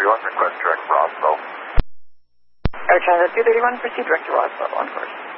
231, request direct Roswell. Air Transit 231, proceed direct to Roswell, on course.